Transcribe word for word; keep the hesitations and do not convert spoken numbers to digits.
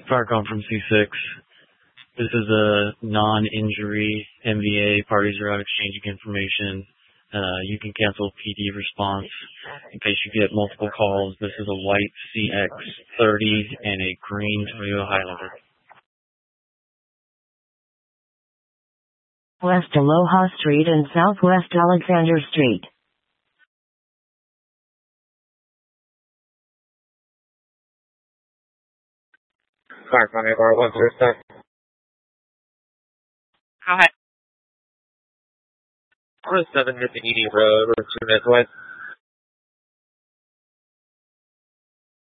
Farcon from C six. This is a non-injury M V A. Parties are out exchanging information. Uh, you can cancel P D response in case you get multiple calls. This is a white C X thirty and a green Toyota Highlander. West Aloha Street and Southwest Alexander Street. Farcon eight bar one zero seven. Go ahead. one oh seven Mississippi Road, we're two minutes away.